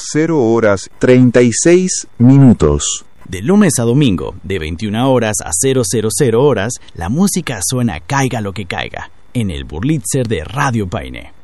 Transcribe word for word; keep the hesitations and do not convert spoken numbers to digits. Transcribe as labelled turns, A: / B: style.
A: cero horas treinta y seis minutos.
B: De lunes a domingo, de veintiuna horas a cero horas, la música suena caiga lo que caiga, en el Burlitzer de Radio Paine.